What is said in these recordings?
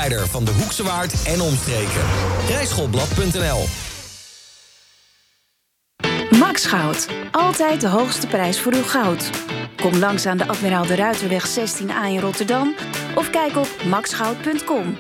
schoolleider van de Hoekse Waard en omstreken. Rijschoolblad.nl. Max Goud. Altijd de hoogste prijs voor uw goud. Kom langs aan de Admiraal de Ruiterweg 16A in Rotterdam of kijk op maxgoud.com.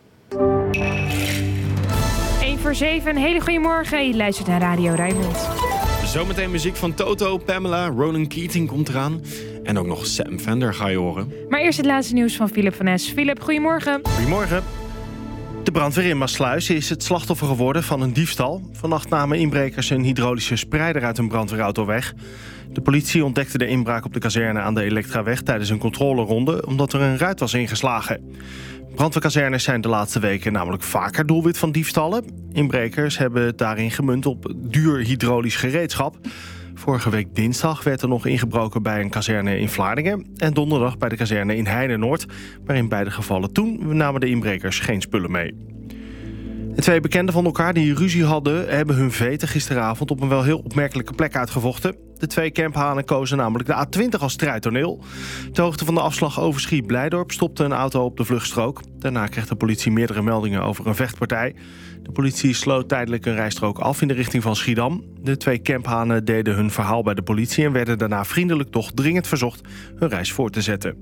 1:07, een hele goede morgen. Je luistert naar Radio Rijnmond. Zometeen muziek van Toto, Pamela, Ronan Keating komt eraan. En ook nog Sam Fender ga je horen. Maar eerst het laatste nieuws van Philip van Es. Philip, goedemorgen. Goedemorgen. De brandweer in Maassluis is het slachtoffer geworden van een diefstal. Vannacht namen inbrekers een hydraulische spreider uit een brandweerauto weg. De politie ontdekte de inbraak op de kazerne aan de Elektraweg tijdens een controleronde, omdat er een ruit was ingeslagen. Brandweerkazernes zijn de laatste weken namelijk vaker doelwit van diefstallen. Inbrekers hebben het daarin gemunt op duur hydraulisch gereedschap. Vorige week dinsdag werd er nog ingebroken bij een kazerne in Vlaardingen en donderdag bij de kazerne in Heidenoord. Maar in beide gevallen toen namen de inbrekers geen spullen mee. De twee bekenden van elkaar die ruzie hadden, hebben hun veten gisteravond op een wel heel opmerkelijke plek uitgevochten. De twee camphanen kozen namelijk de A20 als strijdtoneel. Ter hoogte van de afslag Overschie-Blijdorp stopte een auto op de vluchtstrook. Daarna kreeg de politie meerdere meldingen over een vechtpartij. De politie sloot tijdelijk een rijstrook af in de richting van Schiedam. De twee camphanen deden hun verhaal bij de politie en werden daarna vriendelijk doch dringend verzocht hun reis voor te zetten.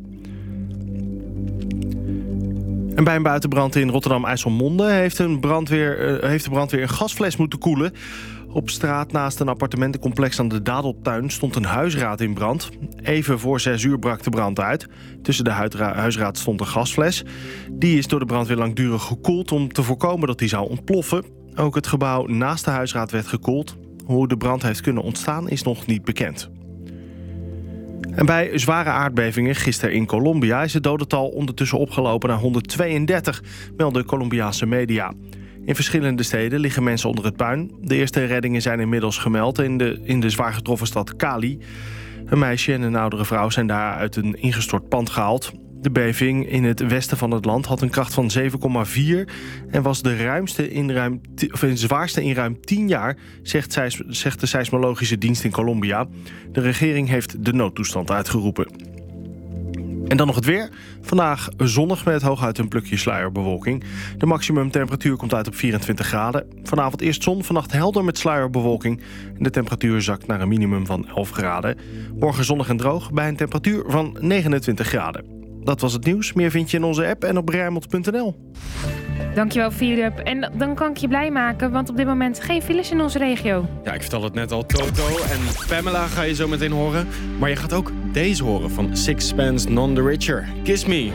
En bij een buitenbrand in Rotterdam-IJsselmonde heeft de brandweer een gasfles moeten koelen. Op straat naast een appartementencomplex aan de Dadeltuin stond een huisraad in brand. Even voor 6 uur brak de brand uit. Tussen de huisraad stond een gasfles. Die is door de brandweer langdurig gekoeld om te voorkomen dat die zou ontploffen. Ook het gebouw naast de huisraad werd gekoeld. Hoe de brand heeft kunnen ontstaan is nog niet bekend. En bij zware aardbevingen gisteren in Colombia is het dodental ondertussen opgelopen naar 132, melden Colombiaanse media. In verschillende steden liggen mensen onder het puin. De eerste reddingen zijn inmiddels gemeld in de zwaar getroffen stad Cali. Een meisje en een oudere vrouw zijn daar uit een ingestort pand gehaald. De beving in het westen van het land had een kracht van 7,4 en was de zwaarste in ruim 10 jaar, zegt de seismologische dienst in Colombia. De regering heeft de noodtoestand uitgeroepen. En dan nog het weer. Vandaag zonnig met hooguit een plukje sluierbewolking. De maximumtemperatuur komt uit op 24 graden. Vanavond eerst zon, vannacht helder met sluierbewolking. En de temperatuur zakt naar een minimum van 11 graden. Morgen zonnig en droog bij een temperatuur van 29 graden. Dat was het nieuws. Meer vind je in onze app en op Rijnmond.nl. Dankjewel, Philip. En dan kan ik je blij maken, want op dit moment geen files in onze regio. Ja, ik vertel het net al. Toto en Pamela ga je zo meteen horen. Maar je gaat ook deze horen van Sixpence None the Richer. Kiss Me.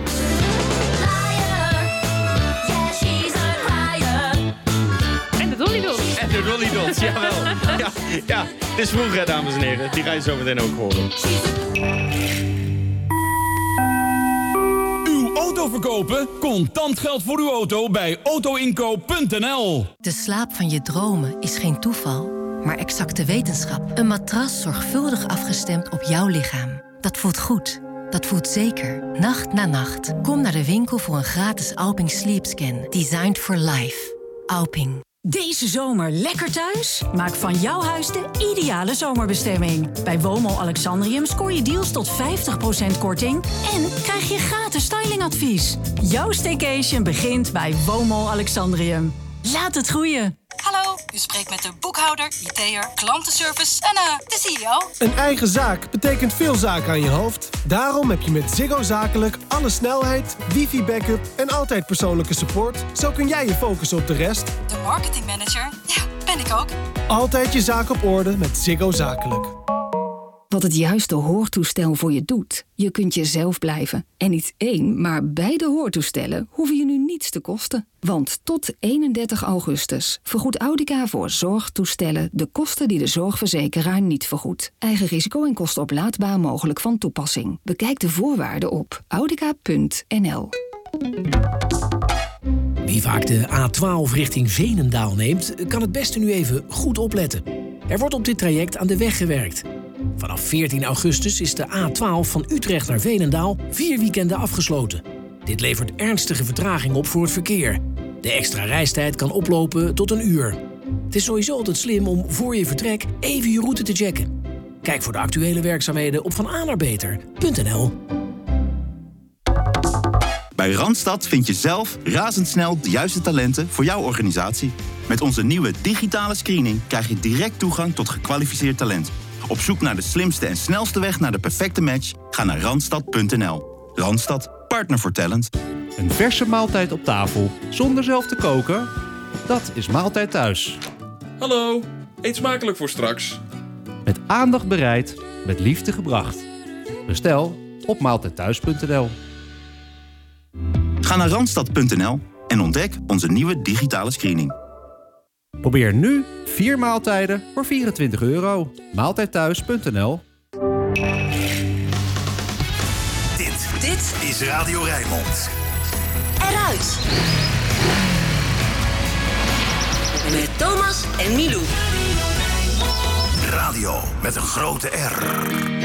En de Dolly Dots. En de Dolly Dots, jawel. Ja, het is vroeg, hè, dames en heren. Die ga je zo meteen ook horen. Auto verkopen? Contant geld voor uw auto bij autoinkoop.nl. De slaap van je dromen is geen toeval, maar exacte wetenschap. Een matras zorgvuldig afgestemd op jouw lichaam. Dat voelt goed. Dat voelt zeker. Nacht na nacht. Kom naar de winkel voor een gratis Alping Sleep Scan. Designed for life. Alping. Deze zomer lekker thuis? Maak van jouw huis de ideale zomerbestemming. Bij Woonmall Alexandrium scoor je deals tot 50% korting en krijg je gratis stylingadvies. Jouw staycation begint bij Woonmall Alexandrium. Laat het groeien. Hallo, u spreekt met de boekhouder, IT'er, klantenservice en de CEO. Een eigen zaak betekent veel zaken aan je hoofd. Daarom heb je met Ziggo Zakelijk alle snelheid, wifi-backup en altijd persoonlijke support. Zo kun jij je focussen op de rest. De marketingmanager, ja, ben ik ook. Altijd je zaak op orde met Ziggo Zakelijk. Wat het juiste hoortoestel voor je doet. Je kunt jezelf blijven. En niet 1, maar beide hoortoestellen hoeven je nu niets te kosten. Want tot 31 augustus vergoedt Audica voor zorgtoestellen de kosten die de zorgverzekeraar niet vergoedt. Eigen risico en kosten oplaadbaar mogelijk van toepassing. Bekijk de voorwaarden op audica.nl. Wie vaak de A12 richting Veenendaal neemt, kan het beste nu even goed opletten. Er wordt op dit traject aan de weg gewerkt. Vanaf 14 augustus is de A12 van Utrecht naar Veenendaal 4 weekenden afgesloten. Dit levert ernstige vertraging op voor het verkeer. De extra reistijd kan oplopen tot 1 uur. Het is sowieso altijd slim om voor je vertrek even je route te checken. Kijk voor de actuele werkzaamheden op vananaarbeter.nl. Bij Randstad vind je zelf razendsnel de juiste talenten voor jouw organisatie. Met onze nieuwe digitale screening krijg je direct toegang tot gekwalificeerd talent. Op zoek naar de slimste en snelste weg naar de perfecte match? Ga naar Randstad.nl. Randstad, partner voor talent. Een verse maaltijd op tafel, zonder zelf te koken? Dat is Maaltijd Thuis. Hallo, eet smakelijk voor straks. Met aandacht bereid, met liefde gebracht. Bestel op maaltijdthuis.nl. Ga naar Randstad.nl en ontdek onze nieuwe digitale screening. Probeer nu 4 maaltijden voor €24. Maaltijdthuis.nl. Dit is Radio Rijnmond. Eruit. Met Thomas en Milou. Radio met een grote R.